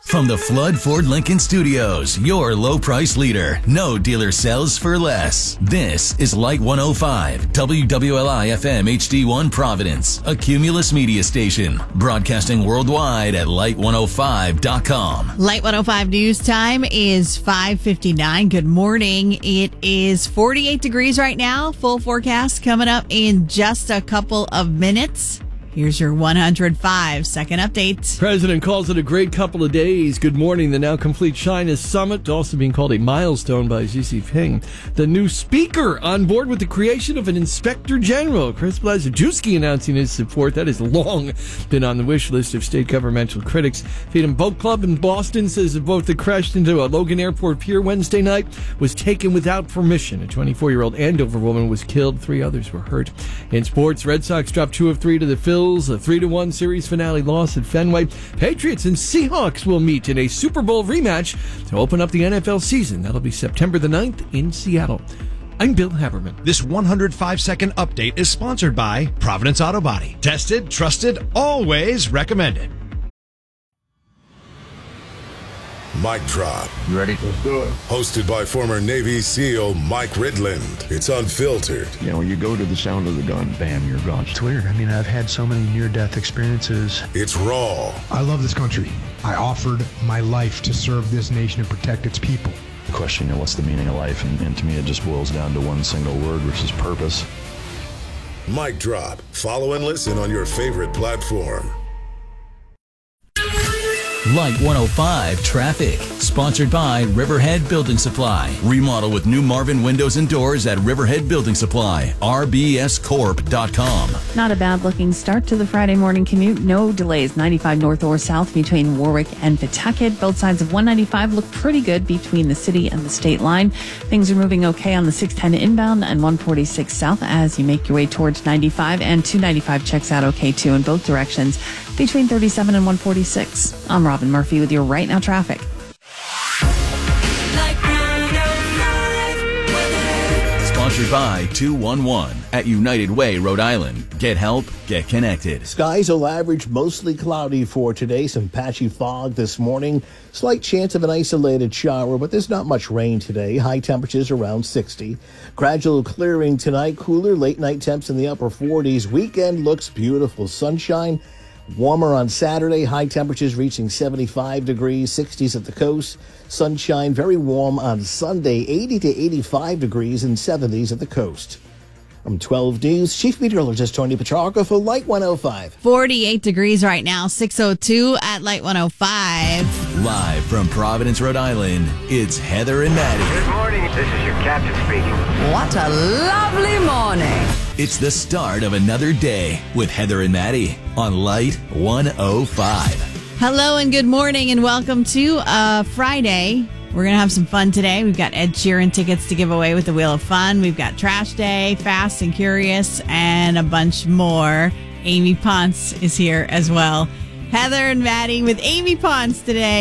From the Flood Ford Lincoln Studios, your low price leader. No dealer sells for less. This is Light 105, WWLI FM HD1 Providence, a Cumulus media station, broadcasting worldwide at light105.com. Light 105 news time is 5:59. Good morning. It is 48 degrees right now. Full forecast coming up in just a couple of minutes. Here's your 105-second update. President calls it a great couple of days. Good morning. The now complete China Summit, also being called a milestone by Xi Jinping. The new speaker on board with the creation of an inspector general. Chris Blazajewski announcing his support. That has long been on the wish list of state governmental critics. Freedom Boat Club in Boston says the boat that crashed into a Logan Airport pier Wednesday night was taken without permission. A 24-year-old Andover woman was killed. 3 others were hurt. In sports, Red Sox dropped 2 of 3 to the Phils. A 3-1 series finale loss at Fenway. Patriots and Seahawks will meet in a Super Bowl rematch to open up the NFL season. That'll be September the 9th in Seattle. I'm Bill Haberman. This 105-second update is sponsored by Providence Auto Body. Tested, trusted, always recommended. Mic Drop. You ready? Let's do it. Hosted by former Navy SEAL Mike Ridland. It's unfiltered. You know, you go to the sound of the gun, bam, you're gone. It's weird. I mean, I've had so many near-death experiences. It's raw. I love this country. I offered my life to serve this nation and protect its people. The question, you know, what's the meaning of life? And to me, it just boils down to one single word, which is purpose. Mic Drop. Follow and listen on your favorite platform. Light 105 Traffic, sponsored by Riverhead Building Supply. Remodel with new Marvin windows and doors at Riverhead Building Supply, rbscorp.com. Not a bad looking start to the Friday morning commute. No delays 95 north or south between Warwick and Pawtucket. Both sides of 195 look pretty good between the city and the state line. Things are moving okay on the 610 inbound and 146 south as you make your way towards 95, and 295 checks out okay too in both directions between 37 and 146. I'm Robin Murphy with your Right Now traffic. Sponsored by 211 at United Way, Rhode Island. Get help, get connected. Skies will average mostly cloudy for today. Some patchy fog this morning. Slight chance of an isolated shower, but there's not much rain today. High temperatures around 60. Gradual clearing tonight. Cooler late night temps in the upper 40s. Weekend looks beautiful. Sunshine. Warmer on Saturday, high temperatures reaching 75 degrees, 60s at the coast. Sunshine, very warm on Sunday, 80 to 85 degrees and 70s at the coast. I'm 12 News Chief Meteorologist Tony Petrarca for Light 105. 48 degrees right now, 6:02 at Light 105. Live from Providence, Rhode Island, it's Heather and Maddie. Good morning. This is your captain speaking. What a lovely morning. It's the start of another day with Heather and Maddie on Light 105. Hello and good morning and welcome to Friday. We're going to have some fun today. We've got Ed Sheeran tickets to give away with the Wheel of Fun. We've got Trash Day, Fast and Curious, and a bunch more. Amy Ponce is here as well. Heather and Maddie with Amy Ponce today.